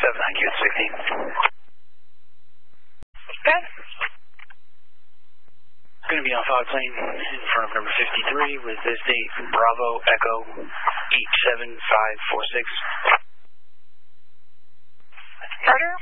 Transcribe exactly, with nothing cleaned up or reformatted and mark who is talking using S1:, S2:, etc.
S1: seven nine Q sixteen.
S2: Okay.
S1: Going to be on fog plane in front of number fifty-three with this date Bravo Echo eight seven five four six.
S2: Carter.